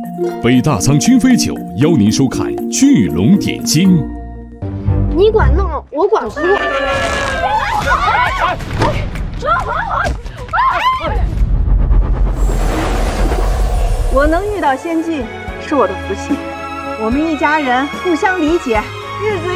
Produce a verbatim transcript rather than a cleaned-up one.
北大仓君飞酒邀您收看《聚龙点睛》。 你管弄，我管哭。 我能遇到仙境是我的福气，我们一家人互相理解，日子